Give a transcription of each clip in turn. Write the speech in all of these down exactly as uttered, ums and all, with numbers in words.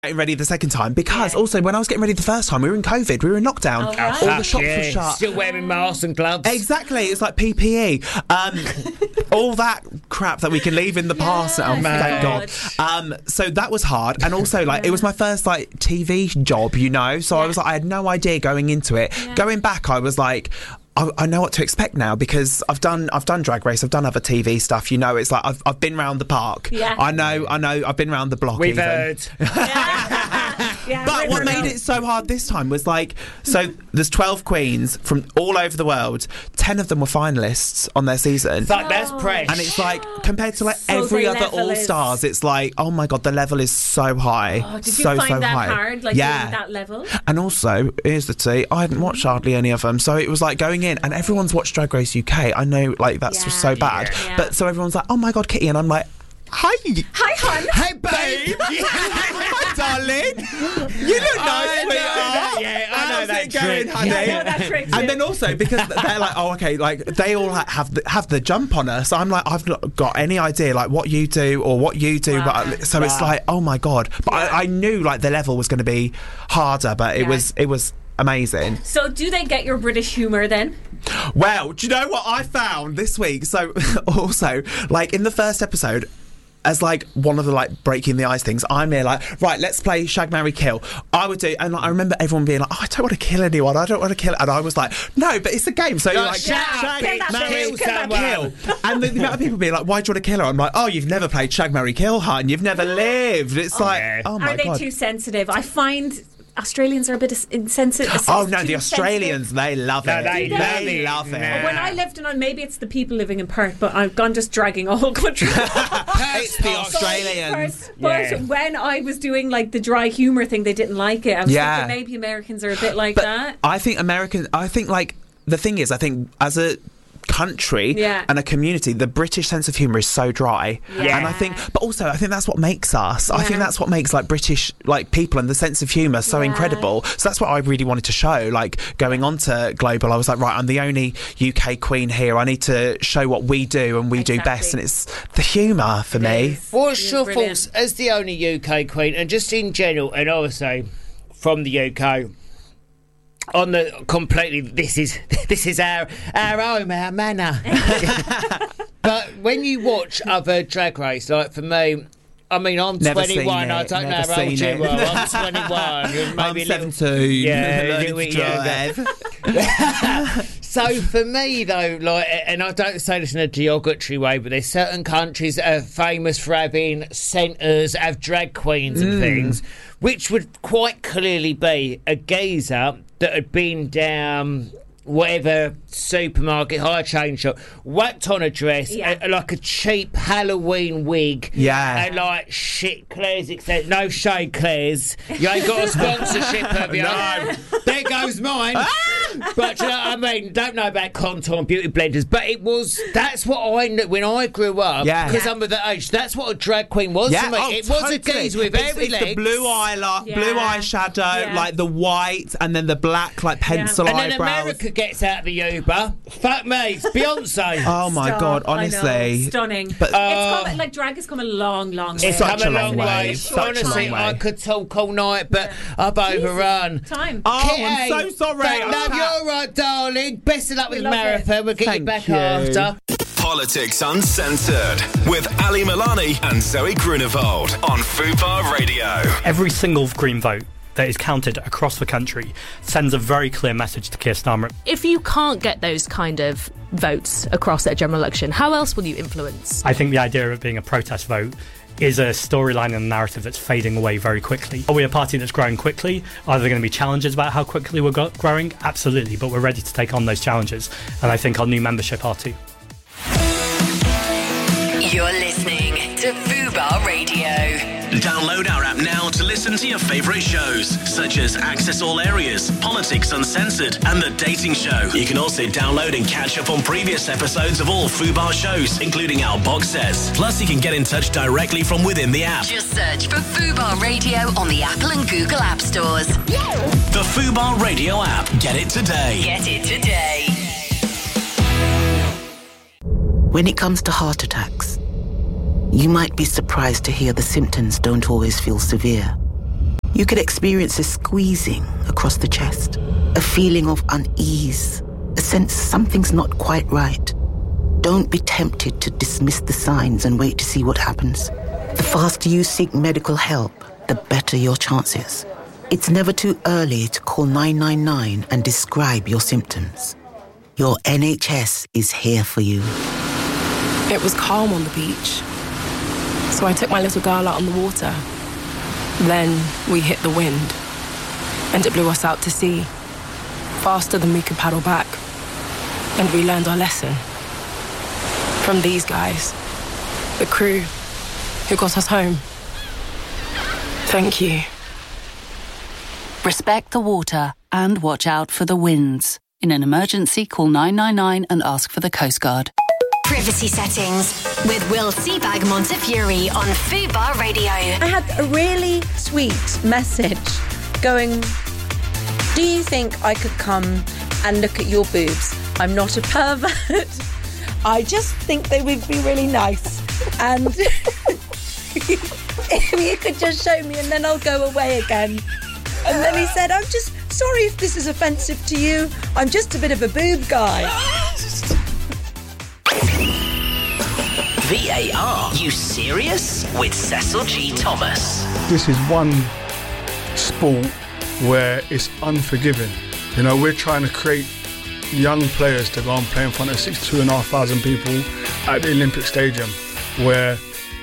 getting ready the second time because yeah. also when I was getting ready the first time we were in COVID, we were in lockdown, oh, right. all the shops yeah. were shut, still wearing masks and gloves. Exactly, it's like P P E, um, all that crap that we can leave in the yeah, past now. Oh, thank God. Um, so that was hard, and also like yeah. it was my first like T V job, you know. So yeah. I was like, I had no idea going into it. Yeah. Going back, I was like, I, I know what to expect now because I've done I've done Drag Race, I've done other T V stuff. You know, it's like I've I've been round the park. Yeah. I know, I know. I've been round the block. We've even. heard. yeah. Yeah, but what made it so hard this time was like, so there's twelve queens from all over the world. Ten of them were finalists on their season. Like, that's fresh. And it's like compared to like so every other All is... Stars, it's like, oh my God, the level is so high. Oh, did you so, find so that high. hard? Like yeah. that level? And also, here's the tea, I hadn't watched hardly any of them, so it was like going in, and everyone's watched Drag Race U K. I know, like that's yeah, just so bad, yeah, yeah. but so everyone's like, oh my God, Kitty, and I'm like, hi. Hi, hon. Hey, babe. Hi, darling. You look nice, sweetheart. Yeah, I know How's that it going, trick. honey? Yeah, I know that trick too. And then also, because they're like, oh, okay, like, they all like, have the, have the jump on us. I'm like, I've not got any idea, like, what you do or what you do. Wow. But So wow. it's like, oh, my God. But yeah. I, I knew, like, the level was going to be harder, but it yeah. was it was amazing. So do they get your British humour then? Well, do you know what I found this week? So also, like in the first episode, as like one of the like breaking the ice things, I'm here like, right, let's play Shag, Marry, Kill. I would do, and like, I remember everyone being like, oh, I don't want to kill anyone, I don't want to kill, and I was like, no, but it's a game, so you're like, shag, Shag, Marry, Kill, Kill. And the, the amount of people being like, why do you want to kill her? I'm like, oh, you've never played Shag, Marry, Kill, hun, you've never lived. It's oh, like, yeah. oh my Are they God. too sensitive? I find Australians are a bit insensitive. Oh no, the Australians, sensitive. they love No, it. they they love it. love it. Nah. When I lived in, maybe it's the people living in Perth, but I've gone just dragging a whole country. It's the Australians. But Yeah. when I was doing like the dry humour thing, they didn't like it. I was Yeah. thinking maybe Americans are a bit like But that. I think American, I think like, the thing is, I think as a country Yeah. and a community, the British sense of humour is so dry. Yeah. And I think, but also I think that's what makes us. I think Yeah. that's what makes like British like people and the sense of humour so Yeah. incredible. So that's what I really wanted to show. Like going on to Global, I was like, right, I'm the only U K queen here. I need to show what we do and we Exactly. do best, and it's the humour for It me. is. What's You're your brilliant. thoughts as the only U K queen, and just in general, and obviously from the U K, on the completely, this is this is our our home, our manor. But when you watch other Drag Race, like for me, I mean, I'm Never twenty-one. seen I it, don't know never how old seen you it. are. I'm twenty-one. You're maybe I'm a little- seventeen. Yeah, learning little to bit drive. So for me though, like, and I don't say this in a derogatory way, but there's certain countries that are famous for having centres, have drag queens and Mm. things, which would quite clearly be a geezer that had been down whatever supermarket, high chain shop, whacked on a dress, Yeah. a, like a cheap Halloween wig, Yeah. and like shit, Claire's except no shade, Claire's. You ain't got a sponsorship, have you? No. There goes mine. But you know what I mean? Don't know about Contour beauty blenders, but it was. That's what I knew when I grew up. Yeah. Because I'm of that age. That's what a drag queen was Yeah, to me. oh, it was a totally. geezer with it's, every it's legs. the blue eyeliner, Yeah. blue eyeshadow, Yeah. like the white, and then the black, like pencil And then eyebrows. America gets out of the Uber. Fuck me, it's Beyonce. Oh my Stop, God! I know. Honestly, Stunning. But- it's Uh, come, like drag has come a long, long way. It's Such come a a long long way, way. such a Honestly, long way. I could talk all night, but I've overrun. Time. Oh, Kitty, I'm so sorry. thank- No, I'm- you're all right, darling. Best of luck with love Marathon. We'll get Thank you back you. after. Politics Uncensored with Ali Milani and Zoe Grunewald on Fubar Radio. Every single Green vote that is counted across the country sends a very clear message to Keir Starmer. If you can't get those kind of votes across at a general election, how else will you influence? I think the idea of it being a protest vote is a storyline and a narrative that's fading away very quickly. Are we a party that's growing quickly? Are there going to be challenges about how quickly we're go- growing? Absolutely, but we're ready to take on those challenges, and I think our new membership are too. You're listening to Fubar Radio. Download our app now to listen to your favourite shows, such as Access All Areas, Politics Uncensored, and The Dating Show. You can also download and catch up on previous episodes of all Fubar shows, including our box sets. Plus, you can get in touch directly from within the app. Just search for Fubar Radio on the Apple and Google App Stores. The Fubar Radio app. Get it today. Get it today. When it comes to heart attacks, you might be surprised to hear the symptoms don't always feel severe. You could experience a squeezing across the chest, a feeling of unease, a sense something's not quite right. Don't be tempted to dismiss the signs and wait to see what happens. The faster you seek medical help, the better your chances. It's never too early to call nine nine nine and describe your symptoms. Your N H S is here for you. It was calm on the beach, so I took my little girl out on the water. Then we hit the wind, and it blew us out to sea, faster than we could paddle back. And we learned our lesson. From these guys, the crew, who got us home. Thank you. Respect the water and watch out for the winds. In an emergency, call nine nine nine and ask for the Coast Guard. Privacy settings with Will Seabag Montefiore on Fubar Radio. I had a really sweet message going, do you think I could come and look at your boobs? I'm not a pervert. I just think they would be really nice. And if you could just show me and then I'll go away again. And then he said, I'm just sorry if this is offensive to you. I'm just a bit of a boob guy. V A R, you serious? With Cecil G. Thomas. This is one sport where it's unforgiving. You know, we're trying to create young players to go and play in front of sixty-two and a half thousand people at the Olympic Stadium, where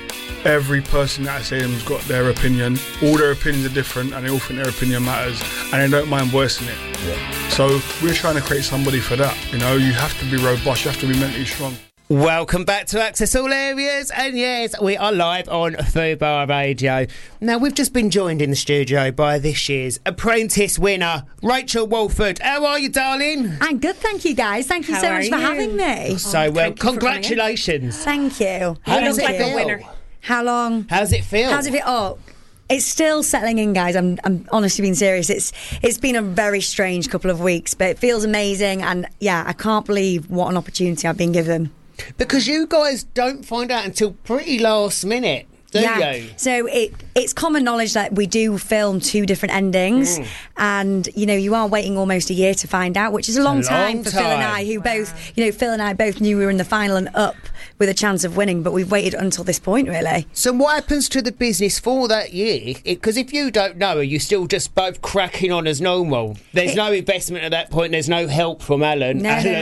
every person at that stadium's got their opinion. All their opinions are different and they all think their opinion matters and they don't mind voicing it. Yeah. So we're trying to create somebody for that. You know, you have to be robust, you have to be mentally strong. Welcome back to Access All Areas, and yes, we are live on Fubar Radio. Now, we've just been joined in the studio by this year's Apprentice winner, Rachel Walford. How are you, darling? I'm good, thank you, guys. Thank you How so much you? for having me. So, oh, well, congratulations. Thank you. How you does look it like feel? a winner. How long? How's it feel? How's it feel? Oh, it's still settling in, guys. I'm, I'm honestly being serious. It's it's been a very strange couple of weeks, but it feels amazing. And yeah, I can't believe what an opportunity I've been given. Because you guys don't find out until pretty last minute, do yeah. you? So it it's common knowledge that we do film two different endings, mm. and you know you are waiting almost a year to find out, which is a long, a long time for time. Phil and I, who wow. both you know Phil and I both knew we were in the final and up with a chance of winning, but we've waited until this point, really. So what happens to the business for that year? Because if you don't know, are you still just both cracking on as normal? There's it, no investment at that point. There's no help from Alan. No, Alan. no,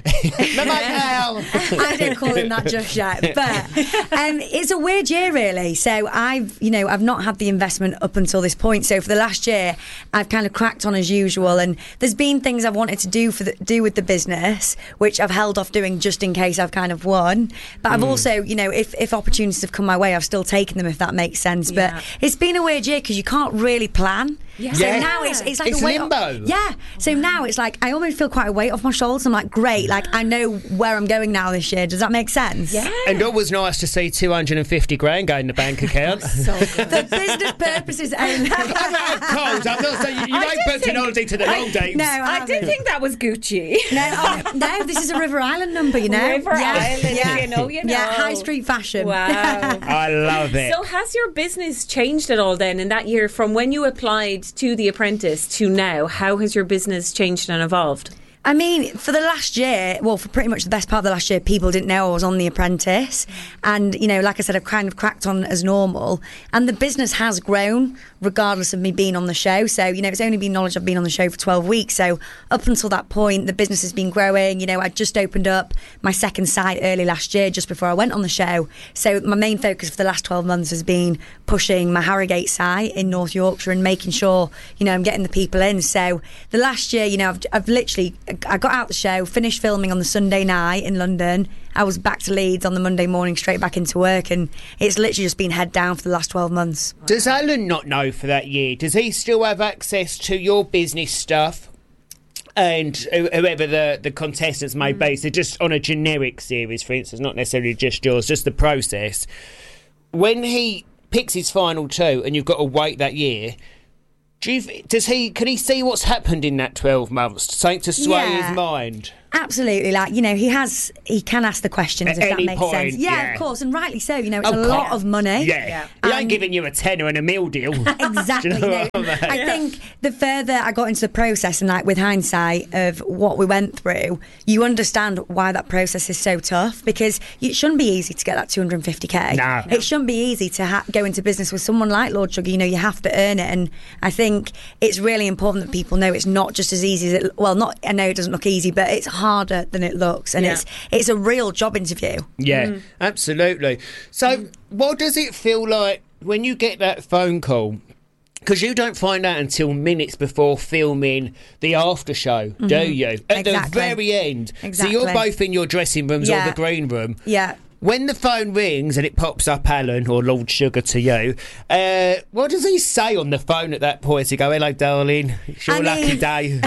no. no, no. I don't call him that just yet, but um, it's a weird year, really. So I've, you know, I've not had the investment up until this point. So for the last year, I've kind of cracked on as usual, and there's been things I've wanted to do for the, do with the business, which I've held off doing just in case I've kind of won. But I've mm. also, you know, if, if opportunities have come my way, I've still taken them, if that makes sense. Yeah. But it's been a weird year because you can't really plan. Yeah. So yeah. now it's it's like it's a weight limbo. Off, yeah. So now it's like I almost feel quite a weight off my shoulders. I'm like, great, like I know where I'm going now this year. Does that make sense? Yeah. And always nice to see two hundred fifty grand go in the bank account. So good. For business purposes only. I'm not cold. I'm not saying you, you ain't booked an holiday to the long dates. No, I, I did think that was Gucci. No, oh, no, this is a River Island number, you know. River yeah. Island, yeah. you know, you know. Yeah, high street fashion. Wow. I love it. So has your business changed at all then in that year from when you applied to The Apprentice to now? How has your business changed and evolved? I mean, for the last year, well, for pretty much the best part of the last year, people didn't know I was on The Apprentice. And, you know, like I said, I've kind of cracked on as normal. And the business has grown, regardless of me being on the show. So, you know, it's only been knowledge I've been on the show for twelve weeks. So up until that point, the business has been growing. You know, I just opened up my second site early last year, just before I went on the show. So my main focus for the last twelve months has been pushing my Harrogate site in North Yorkshire and making sure, you know, I'm getting the people in. So the last year, you know, I've, I've literally... I got out the show, finished filming on the Sunday night in London. I was back to Leeds on the Monday morning, straight back into work, and it's literally just been head down for the last twelve months. Does Alan not know for that year? Does he still have access to your business stuff? And whoever the, the contestants may be, so just on a generic series, for instance, not necessarily just yours, just the process. When he picks his final two and you've got to wait that year... Do you, does he? Can he see what's happened in that twelve months? Something to sway yeah. his mind. Absolutely, like, you know, he has, he can ask the questions At if that any makes point, sense. Yeah, yeah. of course, and rightly so. You know, it's Of a course. lot of money. Yeah, yeah. he ain't giving you a tenner and a meal deal. Exactly. Do you know no. what I mean? I think the further I got into the process, and like with hindsight of what we went through, you understand why that process is so tough, because it shouldn't be easy to get that two hundred fifty k. No. It shouldn't be easy to ha- go into business with someone like Lord Sugar. You know, you have to earn it, and I think it's really important that people know it's not just as easy as it. Well, not. I know it doesn't look easy, but it's harder than it looks, and Yeah. it's it's a real job interview. Yeah, Mm. absolutely. So, what does it feel like when you get that phone call? Because you don't find out until minutes before filming the after show, do Mhm. you? At Exactly. the very end. Exactly. So you're both in your dressing rooms Yeah. or the green room. Yeah. When the phone rings and it pops up Alan or Lord Sugar to you, uh, what does he say on the phone at that point? Does he go, "Hello, darling, it's your I lucky mean- day"?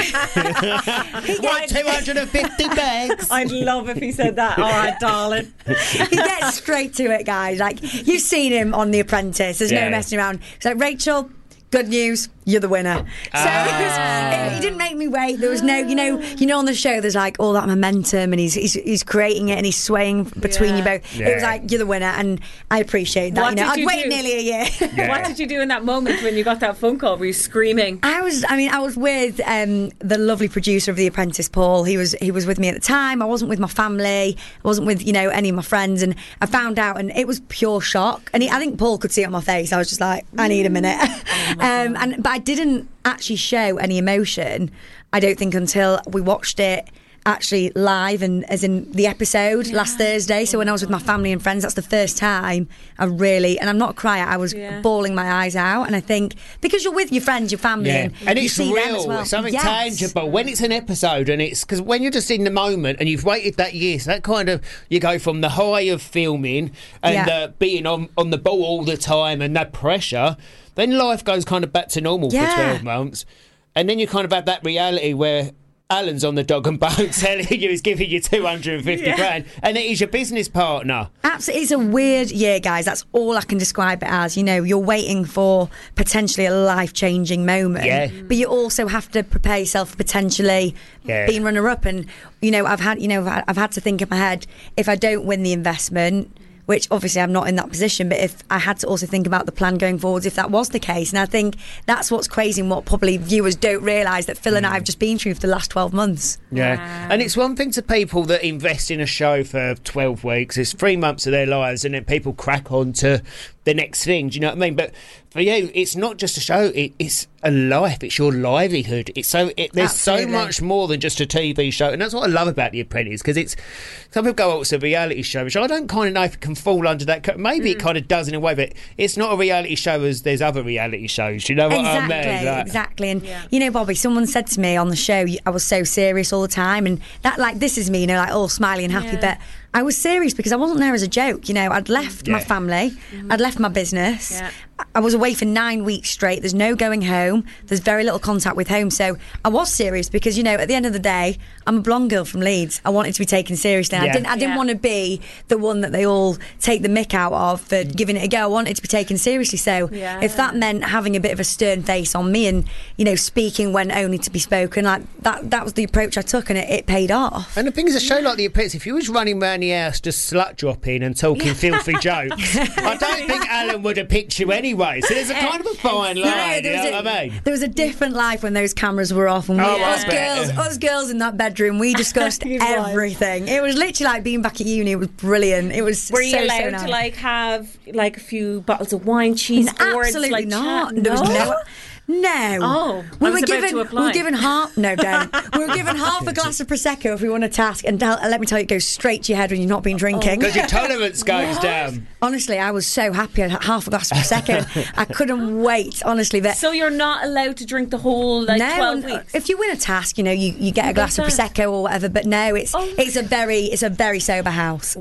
What, two hundred fifty bags? I'd love if he said that. All right, darling. He gets straight to it, guys. Like, you've seen him on The Apprentice. There's Yeah. no messing around. He's like, "Rachel, good news, you're the winner." So Ah. it was, it, he didn't make me wait. There was no, you know, you know, on the show, there's like all that momentum, and he's he's, he's creating it, and he's swaying between Yeah. you both. It Yeah. was like, you're the winner, and I appreciate that. What you know, did I'd you waited do? nearly a year. What did you do in that moment when you got that phone call? Were you screaming? I was, I mean, I was with um, the lovely producer of The Apprentice, Paul. He was, he was with me at the time. I wasn't with my family. I wasn't with, you know, any of my friends. And I found out, and it was pure shock. And he, I think Paul could see it on my face. I was just like, I need a minute. um, and but I didn't actually show any emotion, I don't think, until we watched it actually live, and as in the episode last Thursday. So when I was with my family and friends, that's the first time I really, and I'm not a crier, I was Yeah. bawling my eyes out. And I think because you're with your friends, your family, Yeah, and, and you it's see them real. as well. It's something Yes. tangible. When it's an episode, and it's because when you're just in the moment and you've waited that year, so that kind of you go from the high of filming and Yeah. uh, being on on the ball all the time and that pressure, then life goes kind of back to normal Yeah. for twelve months, and then you kind of have that reality where Alan's on the dog and bone telling you he's giving you two hundred fifty Yeah. grand, and that he's your business partner. Absolutely, it's a weird year, guys. That's all I can describe it as. You know, you're waiting for potentially a life-changing moment, Yeah. but you also have to prepare yourself for potentially Yeah. being runner-up. And you know, I've had, you know, I've- I've had to think in my head, if I don't win the investment, which obviously I'm not in that position, but if I had to also think about the plan going forwards if that was the case. And I think that's what's crazy, and what probably viewers don't realise, that Phil and I have just been through for the last twelve months. Yeah, and it's one thing to people that invest in a show for twelve weeks, it's three months of their lives, and then people crack on to the next thing. Do you know what I mean? But for you, it's not just a show; it, it's a life. It's your livelihood. It's so it, there's Absolutely. so much more than just a T V show, and that's what I love about The Apprentice, because it's some people go, "Oh, it's a reality show," which I don't kind of know if it can fall under that. ca- Maybe it kind of does in a way, but it's not a reality show as there's other reality shows. Do you know what Exactly, I mean? Like- exactly. And you know, Bobby, someone said to me on the show, I was so serious all the time, and that, like, this is me, you know, like all smiley and happy, Yeah. but I was serious because I wasn't there as a joke. You know, I'd left my Yeah. family, I'd left my business. Yeah. I was away for nine weeks straight. There's no going home. There's very little contact with home. So I was serious because, you know, at the end of the day, I'm a blonde girl from Leeds. I wanted to be taken seriously. And Yeah. I didn't I didn't Yeah. want to be the one that they all take the mick out of for giving it a go. I wanted to be taken seriously. So Yeah. if that meant having a bit of a stern face on me and, you know, speaking when only to be spoken, like that that was the approach I took, and it, it paid off. And the thing is, a show like The Apprentice, if you was running around the house just slut dropping and talking filthy jokes, I don't think Alan would have picked you anyway. So there's a kind of a fine You know, line, there you was know a- what I mean? There was a different life when those cameras were off, and we, Oh, I us bet. girls, us girls in that bedroom, we discussed everything. It was literally like being back at uni. It was brilliant. It was Were you so, so allowed nice. to like have like a few bottles of wine, cheese boards, Absolutely like not. chat? There was No? no. No. Oh, we I were was about given. to We apply. were given half. No, don't. we were given half a glass of prosecco if we want a task, and tell, let me tell you, it goes straight to your head when you've not been drinking. Because your tolerance goes down. Honestly, I was so happy I had half a glass of prosecco. I couldn't wait. Honestly, but So you're not allowed to drink the whole like no, twelve and, uh, weeks. if you win a task, you know, you, you get a glass of get that. prosecco or whatever. But no, it's Oh. it's a very it's a very sober house.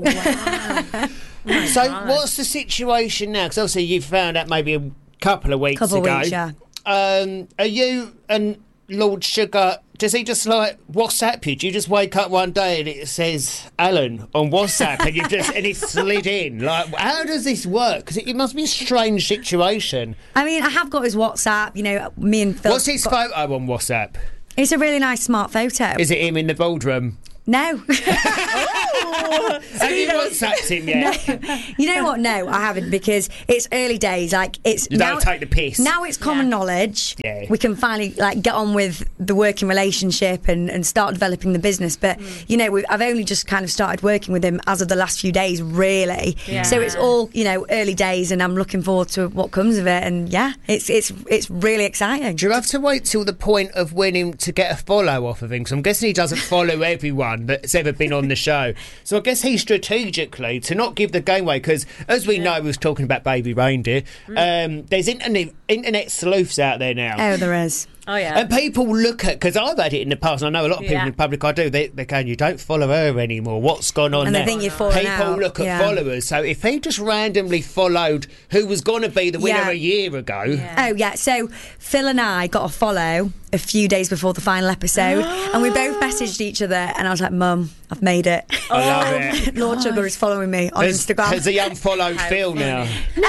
So what's the situation now? Because obviously you found out maybe a couple of weeks Couple of ago. weeks, yeah. Um, are you and Lord Sugar, does he just like WhatsApp you? Do you just wake up one day and it says Alan on WhatsApp and you just and it's slid in? Like, how does this work? Because it, it must be a strange situation. I mean, I have got his WhatsApp. You know, me and Phil. What's his got- photo on WhatsApp? It's a really nice smart photo. Is it him in the boardroom? No. Oh, have you WhatsApped him yet? No. You know what? No, I haven't, because it's early days. Like it's you now, don't take the piss. Now it's common Yeah. knowledge. Yeah. We can finally like get on with the working relationship and, and start developing the business. But Mm. you know, we've, I've only just kind of started working with him as of the last few days, really. Yeah. So it's all, you know, early days, and I'm looking forward to what comes of it. And yeah, it's it's it's really exciting. Do you have to wait till the point of winning to get a follow off of him? Because I'm guessing he doesn't follow everyone that's ever been on the show. So I guess he strategically, to not give the game away, because as we know, we was talking about Baby Reindeer, um, there's internet, internet sleuths out there now. Oh, there is. Oh, yeah. And people look at, because I've had it in the past, and I know a lot of people Yeah. in public I do, they, they're going, you don't follow her anymore, what's gone on And they there? think you've fallen People out. look at Yeah. followers, so if he just randomly followed who was going to be the winner Yeah. a year ago, Oh yeah, so Phil and I got a follow a few days before the final episode, and we both messaged each other, and I was like, "Mum, I've made it." I love it. Lord Sugar is following me on Has, Instagram. has he unfollowed Phil now? No,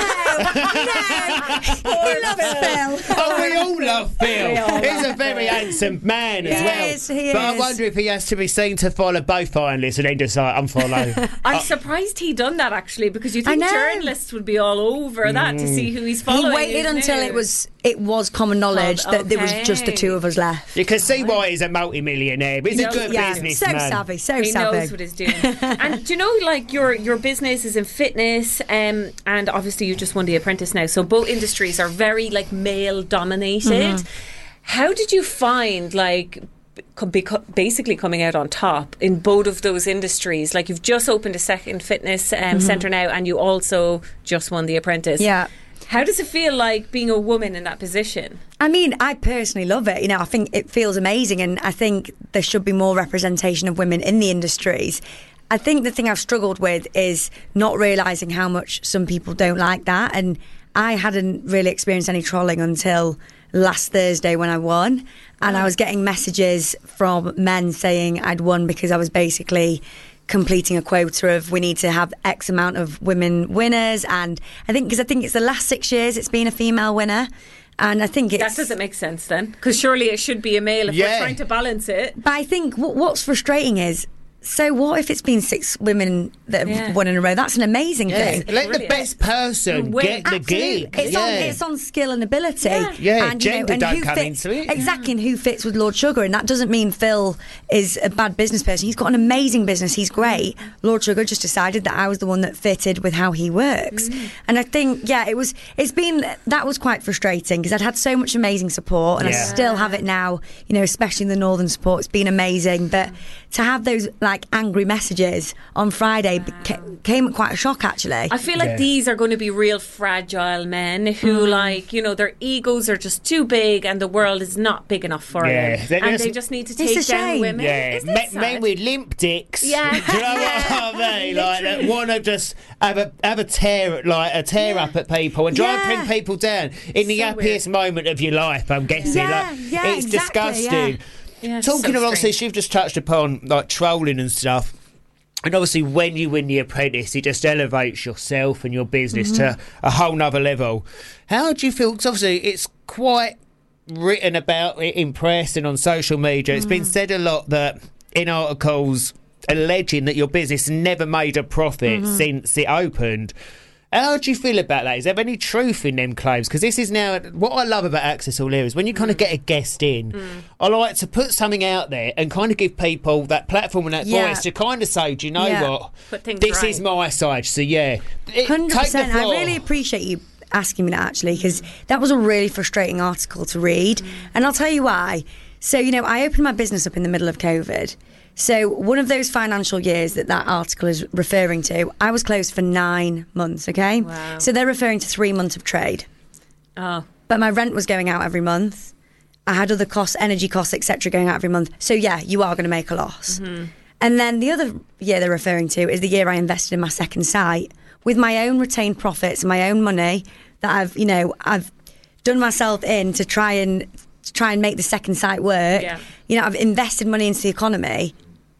he loves Phil. Oh, we all love Phil. We all He's love a very Phil. handsome man He as well. is, he but I is. wonder if he has to be seen to follow both finalists and then just like unfollow. I'm Uh, surprised he done that, actually, because you I think know. journalists would be all over that to see who he's He following. waited isn't until he? it was it was common knowledge Called- that there was just the okay. two of us left. You can see why he's a multi-millionaire. He's a good Yeah, businessman. so savvy, so he savvy. knows what he's doing. And do you know, like your your business is in fitness, um, and obviously you just won The Apprentice now. So both industries are very like male dominated. Mhm. How did you find like? co- beco- basically coming out on top in both of those industries? Like you've just opened a second fitness um, Mhm. centre now, and you also just won The Apprentice. Yeah. How does it feel like being a woman in that position? I mean, I personally love it. You know, I think it feels amazing, and I think there should be more representation of women in the industries. I think the thing I've struggled with is not realising how much some people don't like that, and I hadn't really experienced any trolling until last Thursday when I won, and I was getting messages from men saying I'd won because I was basically completing a quota of we need to have X amount of women winners, and I think because I think it's the last six years it's been a female winner, and I think it's, That doesn't make sense then, because surely it should be a male if Yeah. we're trying to balance it. But I think what, what's frustrating is, so what if it's been six women that have Yeah. won in a row? That's an amazing Yeah, thing. let the best person Win. get the Absolutely. gig. It's, yeah. on, it's on skill and ability. Yeah, and, you know, gender and don't who come fits, into it. Exactly, and who fits with Lord Sugar. And that doesn't mean Phil is a bad business person. He's got an amazing business. He's great. Lord Sugar just decided that I was the one that fitted with how he works. Mm. And I think, yeah, it was, it's been, that was quite frustrating because I'd had so much amazing support, and I Yeah. still have it now, you know, especially in the Northern support. It's been amazing. But to have those like angry messages on Friday ca- came at quite a shock, actually. I feel like these are going to be real fragile men who, Mm. like, you know, their egos are just too big and the world is not big enough for Yeah, them. they're And just- they just need to It's take a down shame. women. Yeah, Isn't me- it men sad? with limp dicks. Yeah. Do you know what I mean? Like that want to just have a have a tear like a tear up at people and try and Yeah. bring people down in the So happiest moment of your life. I'm guessing. Yeah, like, yeah, it's exactly, disgusting. Yeah, Talking so of obviously, strange. you've just touched upon like trolling and stuff. And obviously, when you win The Apprentice, it just elevates yourself and your business to a whole nother level. How do you feel? Because obviously, it's quite written about it in press and on social media. It's been said a lot that in articles alleging that your business never made a profit since it opened. How do you feel about that? Is there any truth in them claims? Because this is now what I love about Access All Areas. When you kind of get a guest in, I like to put something out there and kind of give people that platform and that Yeah. voice to kind of say, do you know Yeah. what? Put things This right. is my side. So yeah, It- one hundred take the percent. I floor. really appreciate you asking me that, actually, because that was a really frustrating article to read. And I'll tell you why. So, you know, I opened my business up in the middle of COVID. So one of those financial years that that article is referring to, I was closed for nine months, okay? Wow. So they're referring to three months of trade. Oh. But my rent was going out every month. I had other costs, energy costs, et cetera, going out every month. So yeah, you are going to make a loss. And then the other year they're referring to is the year I invested in my second site with my own retained profits and my own money that I've, you know, I've done myself in to try and to try and make the second site work. Yeah. You know, I've invested money into the economy.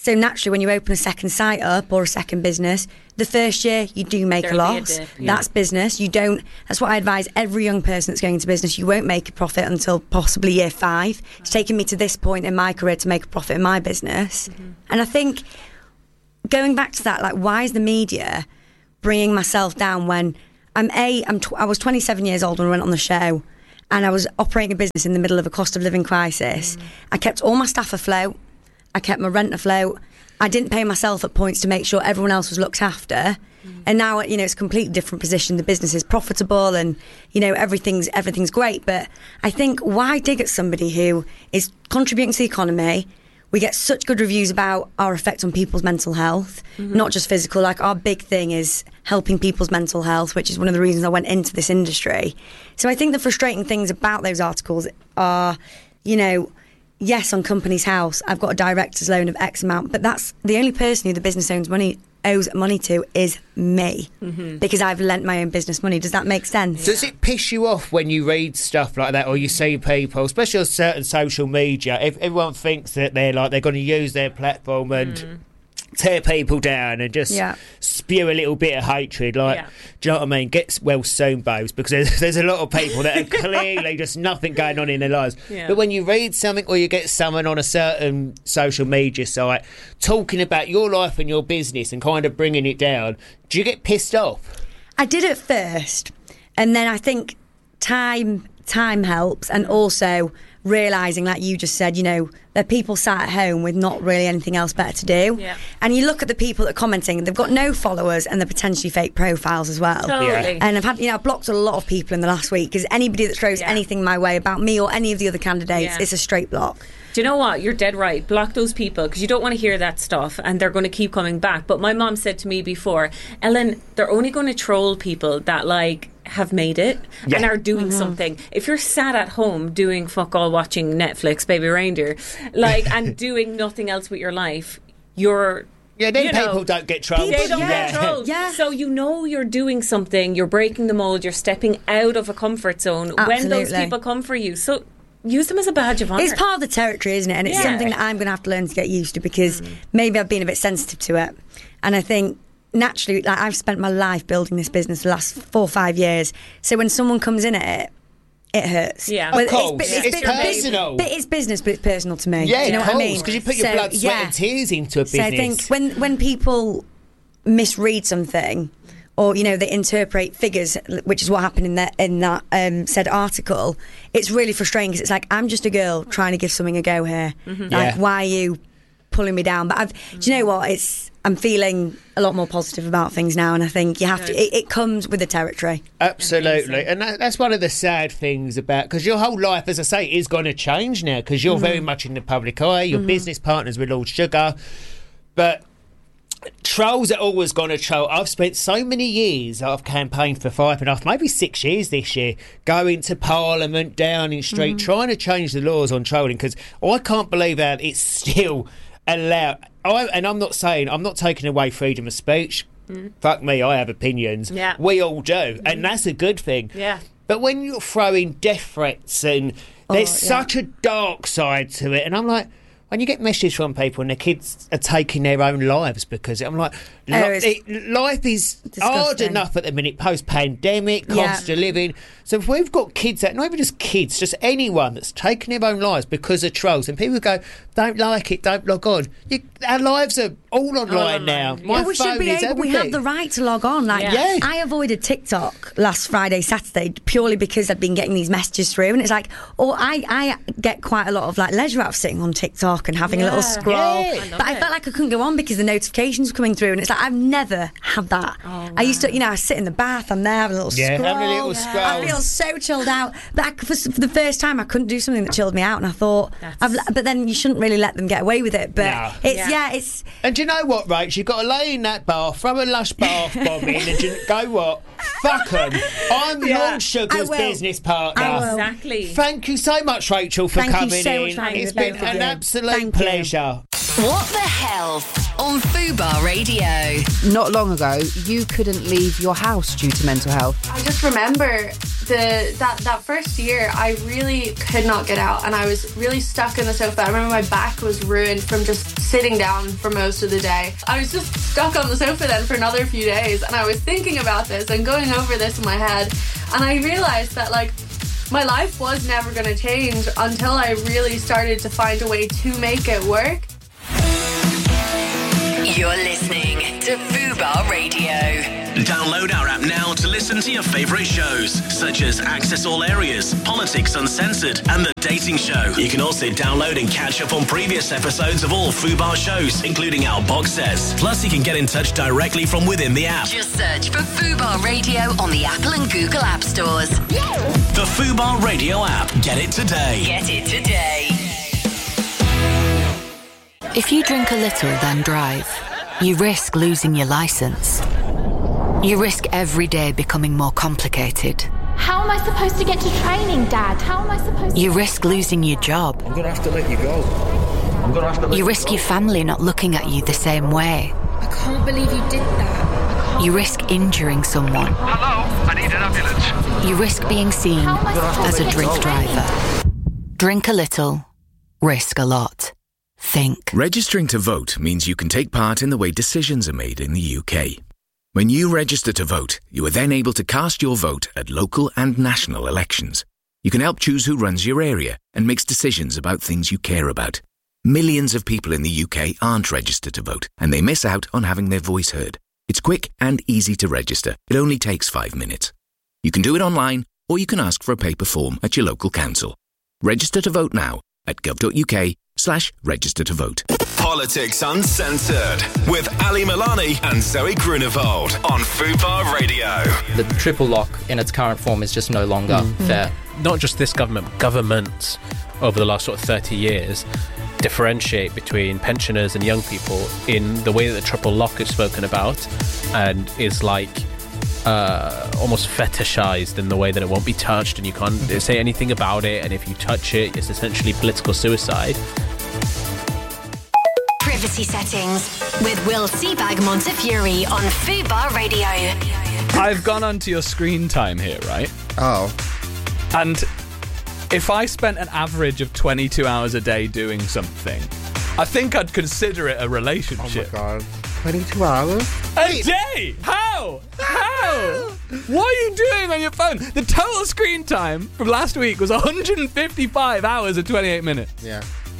So naturally, when you open a second site up or a second business, the first year you do make There'll a be a loss. dip, yeah. That's business. You don't. That's what I advise every young person that's going into business. You won't make a profit until possibly year five. It's taken me to this point in my career to make a profit in my business, Mm-hmm. and I think going back to that, like, why is the media bringing myself down when I'm a I'm tw- I was twenty-seven years old when I went on the show, and I was operating a business in the middle of a cost of living crisis. Mm. I kept all my staff afloat. I kept my rent afloat. I didn't pay myself at points to make sure everyone else was looked after. Mm. And now, you know, it's a completely different position. The business is profitable, and you know everything's everything's great. But I think, why dig at somebody who is contributing to the economy? We get such good reviews about our effect on people's mental health, mm-hmm. not just physical. Like, our big thing is helping people's mental health, which is one of the reasons I went into this industry. So I think the frustrating things about those articles are, you know, yes, on Companies House, I've got a director's loan of X amount, but that's the only person who the business owns money owes money to is me, mm-hmm. because I've lent my own business money. Does that make sense? Does it piss you off when you read stuff like that, or you see people, especially on certain social media, if everyone thinks that they're like they're going to use their platform and mm. tear people down and just yeah. spew a little bit of hatred, like, yeah. do you know what I mean? Get well soon, babes, because there's, there's a lot of people that are clearly just nothing going on in their lives. Yeah. But when you read something, or you get someone on a certain social media site talking about your life and your business and kind of bringing it down, do you get pissed off? I did at first, and then I think time time helps, and also realising, like you just said, you know, there are people sat at home with not really anything else better to do. Yeah. And you look at the people that are commenting, they've got no followers and they're potentially fake profiles as well. Totally. Yeah. And I've had, you know, I've blocked a lot of people in the last week, because anybody that throws yeah. anything my way about me or any of the other candidates, yeah. it's a straight block. Do you know what? You're dead right. Block those people, because you don't want to hear that stuff, and they're going to keep coming back. But my mom said to me before, Ellen, they're only going to troll people that, like, have made it yeah. and are doing mm-hmm. something. If you're sat at home doing fuck all, watching Netflix, Baby Reindeer, like, and doing nothing else with your life, you're yeah, then you people know, don't get trolled. They don't yeah. get trolled. Yeah. So you know you're doing something, you're breaking the mold, you're stepping out of a comfort zone. Absolutely. When those people come for you. So use them as a badge of honour. It's part of the territory, isn't it? And it's yeah. something that I'm going to have to learn to get used to, because mm. maybe I've been a bit sensitive to it. And I think naturally, like, I've spent my life building this business the last four or five years. So when someone comes in at it, it hurts. Yeah, of course. It's, it's, it's, it's personal. But it's business, but it's personal to me. Yeah, you know of what I course, mean? because you put your so, blood, sweat, yeah. and tears into a business. So I think when when people misread something, or, you know, they interpret figures, which is what happened in that in that um, said article, it's really frustrating, because it's like, I'm just a girl trying to give something a go here. Mm-hmm. Like, yeah. why are you pulling me down? But I've, mm-hmm. do you know what? It's I'm feeling a lot more positive about things now, and I think you have to. It, it comes with the territory. Absolutely, Amazing. And that, that's one of the sad things about, because your whole life, as I say, is going to change now, because you're mm-hmm. very much in the public eye. Your mm-hmm. business partners with Lord Sugar, but trolls are always going to troll. I've spent so many years, I've campaigned for five and a half, maybe six years this year, going to Parliament, Downing Street, mm-hmm. trying to change the laws on trolling, because I can't believe that it's still allowed. I, and I'm not saying, I'm not taking away freedom of speech. Mm. Fuck me, I have opinions. Yeah. We all do, mm. and that's a good thing. Yeah. But when you're throwing death threats, and oh, there's yeah. such a dark side to it, and I'm like, when you get messages from people and their kids are taking their own lives because I'm like, Oh, li- it, life is hard disgusting. enough at the minute, post-pandemic, Yeah. cost of living. So if we've got kids, that not even just kids, just anyone that's taking their own lives because of trolls, and people go, don't like it, don't log on. You, our lives are all online, All online. now. Yeah. My Well, we should phone be is able. We everything. have the right to log on. Like, Yeah. Yeah. I avoided TikTok last Friday, Saturday, purely because I'd been getting these messages through, and it's like, or I, I get quite a lot of like leisure out of sitting on TikTok and having a little Yeah. scroll. Yeah. I love But I it. felt like I couldn't go on because the notifications were coming through, and it's like I've never had that. Oh, I used to, wow. you know, I sit in the bath, I'm there having a little Yeah, scroll. having a little scroll. I feel so chilled out. But I, for, for the first time, I couldn't do something that chilled me out, and I thought, That's- I've, but then you shouldn't really let them get away with it. But No. it's Yeah. yeah, it's. And do you know what, Rach? You've got to lay in that bath, throw a lush bath bomb in, and you go what? Fuck 'em. I'm Yeah. Lord Sugar's I will. business partner. I will. Exactly. Thank you so much, Rachel, for Thank you coming so in. much for having It's me, been both of an you. absolute Thank you. pleasure. What the hell on Fubar Radio. Not long ago, you couldn't leave your house due to mental health. I just remember the that, that first year, I really could not get out and I was really stuck in the sofa. I remember my back was ruined from just sitting down for most of the day. I was just stuck on the sofa then for another few days and I was thinking about this and going over this in my head, and I realised that, like, my life was never going to change until I really started to find a way to make it work. You're listening to Fubar Radio. Download our app now to listen to your favourite shows, such as Access All Areas, Politics Uncensored, and The Dating Show. You can also download and catch up on previous episodes of all Fubar shows, including our box sets. Plus, you can get in touch directly from within the app. Just search for Fubar Radio on the Apple and Google App Stores. The Fubar Radio app. Get it today. Get it today. If you drink a little, then drive, you risk losing your license. You risk every day becoming more complicated. How am I supposed to get to training, Dad? How am I supposed to... You risk losing your job. I'm going to have to let you go. I'm going to have to let You you risk go. your family not looking at you the same way. I can't believe you did that. You risk injuring someone. Hello, I need an ambulance. You risk being seen as a drink driver. Drink a little, risk a lot. Think. Registering to vote means you can take part in the way decisions are made in the U K. When you register to vote, you are then able to cast your vote at local and national elections. You can help choose who runs your area and makes decisions about things you care about. Millions of people in the U K aren't registered to vote, and they miss out on having their voice heard. It's quick and easy to register. It only takes five minutes. You can do it online, or you can ask for a paper form at your local council. Register to vote now at gov.uk slash register to vote. Politics Uncensored with Ali Milani and Zoe Grunewald on Fubar Radio. The triple lock in its current form is just no longer Mm. fair. Not just this government, but governments over the last sort of thirty years differentiate between pensioners and young people in the way that the triple lock is spoken about and is like uh, almost fetishized in the way that it won't be touched and you can't say anything about it, and if you touch it, it's essentially political suicide. Privacy settings with Will Seabag Montefiore on Fubar Radio. I've gone onto your screen time here, right? Oh. And if I spent an average of twenty-two hours a day doing something, I think I'd consider it a relationship. Oh my god. twenty-two hours? A day? How? How? What are you doing on your phone? The total screen time from last week was one hundred fifty-five hours and twenty-eight minutes. Yeah.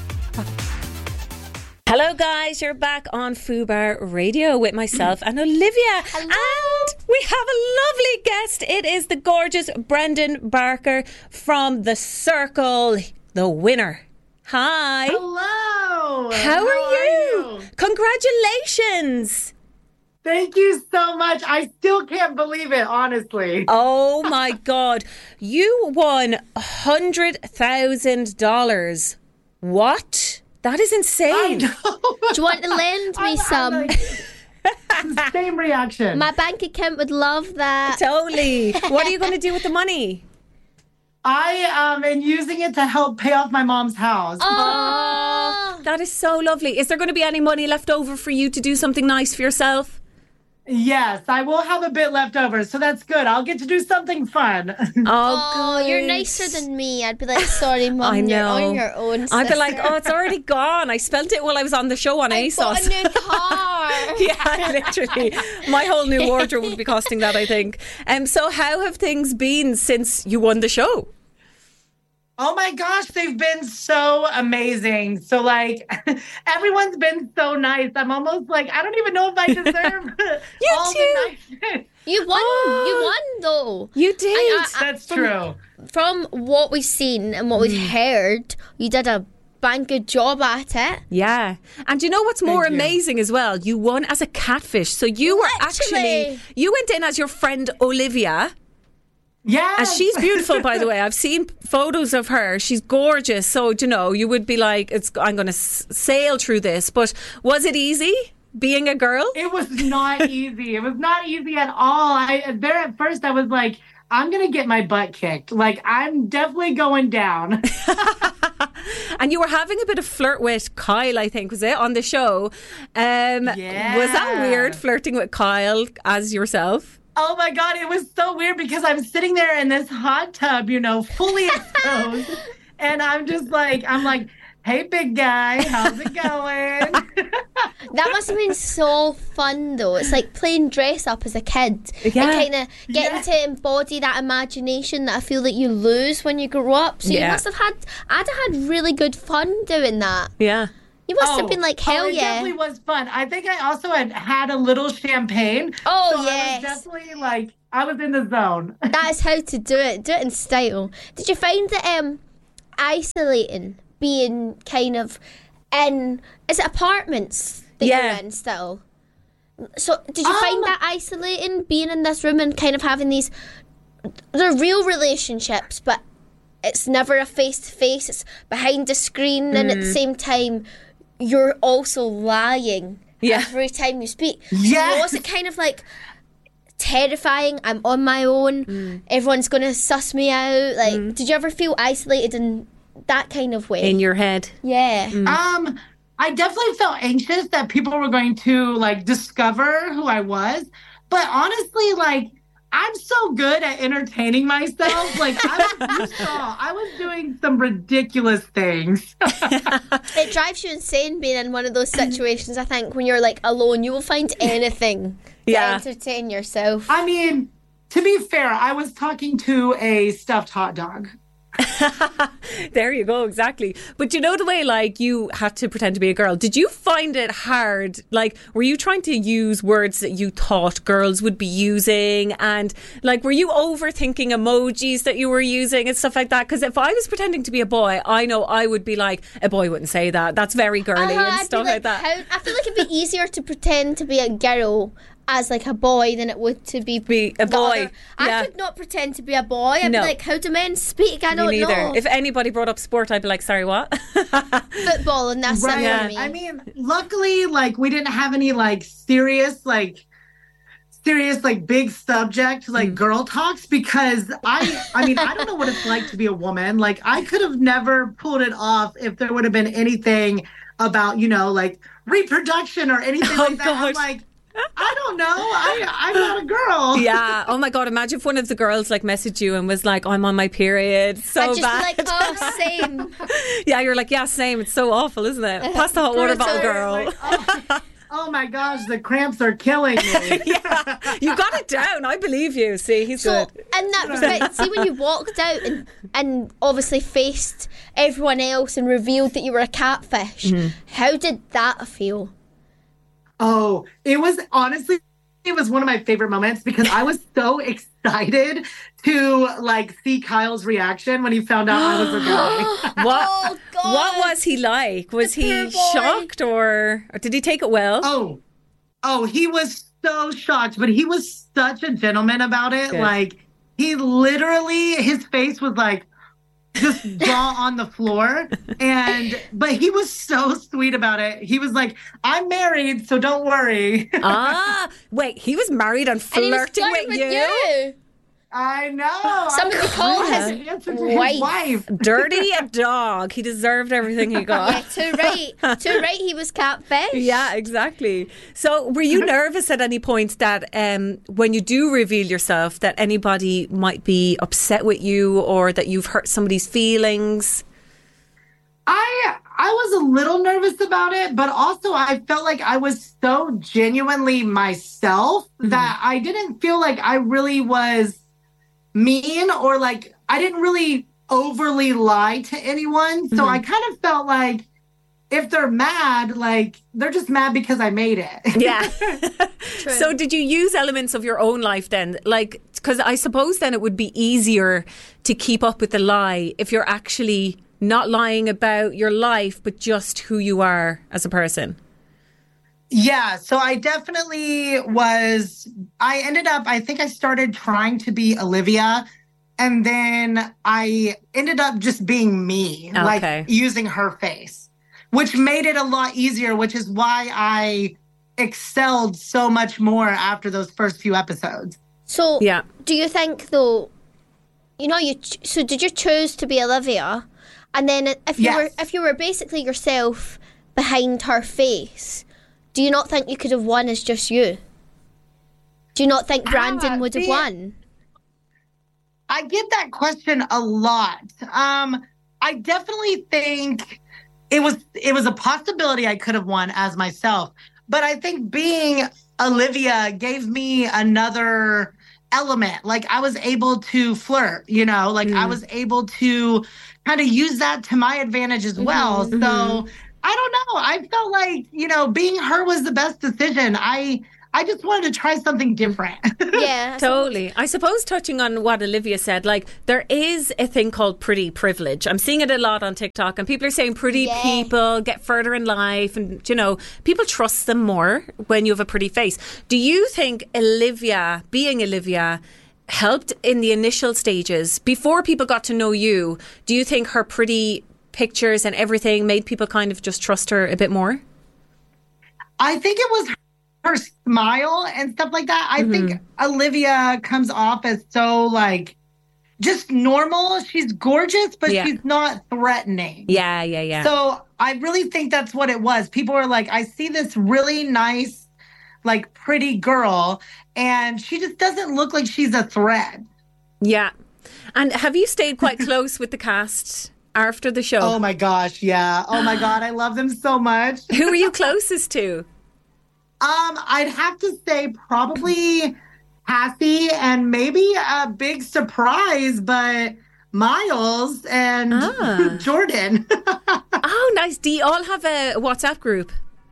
Hello guys, you're back on Fubar Radio with myself and Olivia. Hello. And we have a lovely guest. It is the gorgeous Brendan Barker from The Circle, the winner. Hi. Hello. How, How are, are you? you? Congratulations. Thank you so much. I still can't believe it, honestly. Oh my God. You won one hundred thousand dollars. What? That is insane. Do you want to lend me some? Like, same reaction. My bank account would love that. Totally. What are you going to do with the money? I um, am using it to help pay off my mom's house. Oh, that is so lovely. Is there going to be any money left over for you to do something nice for yourself? Yes, I will have a bit left over, so that's good. I'll get to do something fun. Oh, Oh, good. you're nicer than me. I'd be like, sorry, Mum, I you're know. on your own. I'd be like, sister. oh, it's already gone. I spelt it while I was on the show on I ASOS. bought a new car. Yeah, literally. My whole new wardrobe would be costing that, I think. Um, so how have things been since you won the show? Oh my gosh, they've been so amazing. So, like, everyone's been so nice. I'm almost like, I don't even know if I deserve You all too. the niceness. You won. You won, though. You did. I- I- That's from, true. From what we've seen and what we've heard, you did a bang good job at it. Yeah. And you know what's more Thank you. amazing as well? You won as a catfish. So you were Literally. actually, you went in as your friend Olivia. Yeah. And she's beautiful, by the way. I've seen photos of her. She's gorgeous. So, you know, you would be like, "It's I'm going to s- sail through this." But was it easy being a girl? It was not easy. It was not easy at all. I there at first I was like, I'm gonna get my butt kicked. Like, I'm definitely going down. And you were having a bit of flirt with Kyle, I think, was it, on the show? Um, Yeah. Was that weird, flirting with Kyle as yourself? Oh my God, it was so weird because I'm sitting there in this hot tub, you know, fully exposed. And I'm just like, I'm like, hey, big guy, how's it going? That must have been so fun, though. It's like playing dress up as a kid. Yeah. And kind of getting Yeah. to embody that imagination that I feel that you lose when you grow up. So you Yeah. must have had, I'd have had really good fun doing that. Yeah. You must have Oh, been like, hell oh, it yeah. definitely was fun. I think I also had had a little champagne. Oh, so yes. I was definitely like, I was in the zone. That is how to do it. Do it in style. Did you find that um, isolating, being kind of in, is it apartments that Yeah. you're in still? So did you Um, find that isolating, being in this room and kind of having these, they're real relationships, but it's never a face-to-face, it's behind the screen, and at the same time, you're also lying Yeah. every time you speak. Yes. So was it kind of like terrifying? I'm on my own. Everyone's going to suss me out. Like, did you ever feel isolated in that kind of way? In your head? Yeah. Um, I definitely felt anxious that people were going to like discover who I was. But honestly, like, I'm so good at entertaining myself. Like, I was, you saw, I was doing some ridiculous things. It drives you insane being in one of those situations, I think, when you're like alone. You will find anything Yeah. to entertain yourself. I mean, to be fair, I was talking to a stuffed hot dog. There you go, exactly. But you know the way, like, you had to pretend to be a girl. Did you find it hard? Like, were you trying to use words that you thought girls would be using? And, like, were you overthinking emojis that you were using and stuff like that? Because if I was pretending to be a boy, I know I would be like, a boy wouldn't say that. That's very girly Uh-huh, and I'd be stuff like, that. how- I feel like it'd be easier to pretend to be a girl as like a boy than it would to be, Be a the boy, other- I yeah. could not pretend to be a boy. I'd No. be like, how do men speak? I Me don't neither. know. If anybody brought up sport, I'd be like, sorry, what? Football, and that's Right. it for me. I mean, luckily, like, we didn't have any like serious, like, serious, like, big subject, like, girl talks, because I, I mean, I don't know what it's like to be a woman. Like, I could have never pulled it off if there would have been anything about, you know, like, reproduction or anything Oh, like that. I'm God. like, I don't know. I, I'm not a girl. Yeah. Oh my God. Imagine if one of the girls like messaged you and was like, I'm on my period. So I'd just bad. be like, oh, same. Yeah, you're like, yeah, same. It's so awful, isn't it? Pass the hot water bottle, girl. Like, oh, oh my gosh, the cramps are killing me. Yeah, you got it down. I believe you. See, he's So, good. in that respect, see when you walked out and, and obviously faced everyone else and revealed that you were a catfish, Mm-hmm. how did that feel? Oh, it was honestly, it was one of my favorite moments because I was so excited to like see Kyle's reaction when he found out I was a guy. What? Oh, God. What was he like? Was The he poor boy. shocked or, or did he take it well? Oh, oh, he was so shocked, but he was such a gentleman about it. Good. Like, he literally, his face was like, just jaw on the floor. And, but he was so sweet about it. He was like, I'm married, so don't worry. Ah, wait, he was married and And he was flirting flirting with, with you? you. I know. Somebody I was call trying his to answer to wife. his wife. Dirty a dog. He deserved everything he Yeah, got. too right. Too right, he was catfish. Yeah, exactly. So, were you nervous at any point that um, when you do reveal yourself, that anybody might be upset with you or that you've hurt somebody's feelings? I I was a little nervous about it, but also I felt like I was so genuinely myself that I didn't feel like I really was mean or like I didn't really overly lie to anyone. So I kind of felt like if they're mad, like they're just mad because I made it. Yeah. So did you use elements of your own life then? Like, because I suppose then it would be easier to keep up with the lie if you're actually not lying about your life, but just who you are as a person. Yeah, so I definitely was, I ended up, I think I started trying to be Olivia, and then I ended up just being me, Okay. like using her face, which made it a lot easier, which is why I excelled so much more after those first few episodes. So, Yeah. do you think though, you know, you ch- so did you choose to be Olivia, And then if you Yes. were if you were basically yourself behind her face, do you not think you could have won as just you? Do you not think Brandon Ah, would have see, won? I get that question a lot. Um, I definitely think it was it was a possibility I could have won as myself, but I think being Olivia gave me another element. Like I was able to flirt, you know, like I was able to kind of use that to my advantage as well. Mhm. So I don't know. I felt like, you know, being her was the best decision. I I just wanted to try something different. Yeah, totally. I suppose touching on what Olivia said, like there is a thing called pretty privilege. I'm seeing it a lot on TikTok, and people are saying pretty Yeah. people get further in life, and you know, people trust them more when you have a pretty face. Do you think Olivia, being Olivia, helped in the initial stages before people got to know you? Do you think her pretty pictures and everything made people kind of just trust her a bit more? I think it was her smile and stuff like that. I think Olivia comes off as so like just normal. She's gorgeous, but Yeah. she's not threatening. Yeah, yeah, yeah. So I really think that's what it was. People were like, I see this really nice, like pretty girl, and she just doesn't look like she's a threat. Yeah. And have you stayed quite close with the cast after the show? Oh my gosh, yeah. Oh my God, I love them so much. Who were you closest to? Um, I'd have to say probably Cassie, and maybe a big surprise, but Miles and Ah. Jordan. Oh, nice. Do you all have a WhatsApp group?